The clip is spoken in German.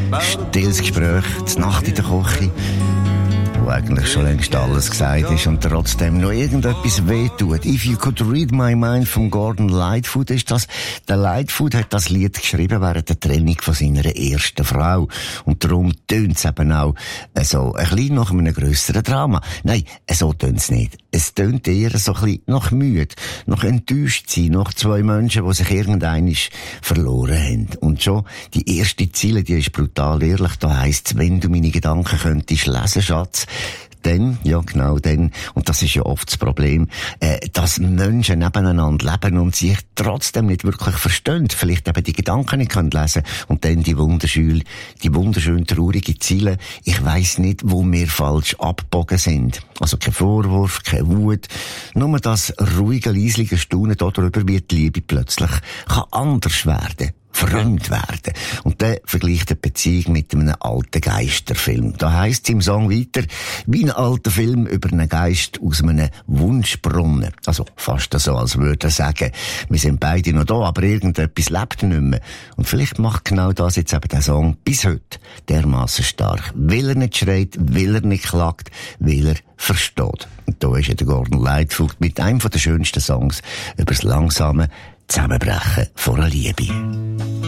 Stilles Gespräch, die Nacht in der Küche, wo eigentlich schon längst alles gesagt ist und trotzdem noch irgendetwas wehtut. If You Could Read My Mind von Gordon Lightfoot ist das. Der Lightfoot hat das Lied geschrieben während der Trennung von seiner ersten Frau. Und darum tönt es eben auch so ein bisschen nach einem grösseren Drama. Nein, so tönt es nicht. Es tönt eher so ein bisschen nach müde, nach enttäuscht sein, nach zwei Menschen, die sich irgendeinisch verloren haben. Und schon die erste Ziele, die ist brutal ehrlich. Da heisst, wenn du meine Gedanken könntest lesen, Schatz, dann, ja genau, dann, und das ist ja oft das Problem, dass Menschen nebeneinander leben und sich trotzdem nicht wirklich verstehen, vielleicht eben die Gedanken nicht können lesen und dann die wunderschön traurige Ziele, ich weiss nicht, wo wir falsch abgebogen sind. Also kein Vorwurf, keine Wut, nur das ruhige, leisliche Staunen darüber, wie die Liebe plötzlich kann anders werden. Fremd werden. Und der vergleicht die Beziehung mit einem alten Geisterfilm. Da heisst es im Song weiter, wie ein alter Film über einen Geist aus einem Wunschbrunnen. Also fast so, als würde er sagen, wir sind beide noch da, aber irgendetwas lebt nicht mehr. Und vielleicht macht genau das jetzt eben der Song bis heute dermassen stark. Weil er nicht schreit, weil er nicht klagt, weil er versteht. Und da ist ja der Gordon Lightfoot mit einem der schönsten Songs über das langsame Zusammenbrechen von einer Liebe.